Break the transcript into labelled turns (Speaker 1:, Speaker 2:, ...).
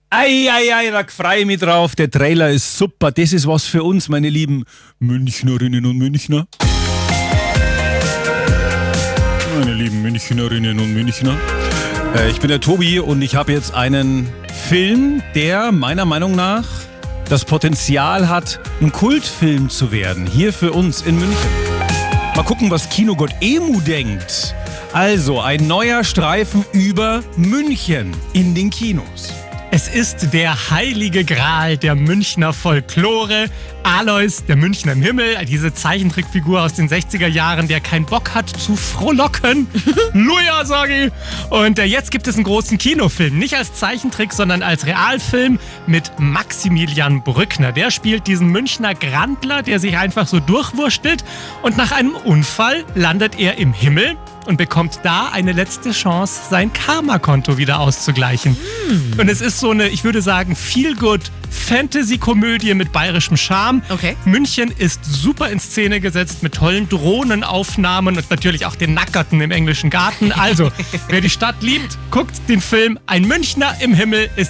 Speaker 1: Ei, da freue ich mich drauf. Der Trailer ist super. Das ist was für uns, meine lieben Münchnerinnen und Münchner. Meine lieben Münchnerinnen und Münchner. Ich bin der Tobi und ich habe jetzt einen Film, der meiner Meinung nach das Potenzial hat, ein Kultfilm zu werden. Hier für uns in München. Mal gucken, was Kinogott Emu denkt. Also, ein neuer Streifen über München in den Kinos.
Speaker 2: Es ist der heilige Gral der Münchner Folklore. Alois, der Münchner im Himmel, diese Zeichentrickfigur aus den 60er Jahren, der keinen Bock hat zu frohlocken. Luja, sag ich. Und jetzt gibt es einen großen Kinofilm. Nicht als Zeichentrick, sondern als Realfilm mit Maximilian Brückner. Der spielt diesen Münchner Grandler, der sich einfach so durchwurstelt. Und nach einem Unfall landet er im Himmel und bekommt da eine letzte Chance, sein Karma-Konto wieder auszugleichen. Und es ist so eine, ich würde sagen, Feel-Good-Fantasy-Komödie mit bayerischem Charme.
Speaker 3: Okay.
Speaker 2: München ist super in Szene gesetzt mit tollen Drohnenaufnahmen und natürlich auch den Nackerten im englischen Garten. Also, wer die Stadt liebt, guckt den Film Ein Münchner im Himmel ist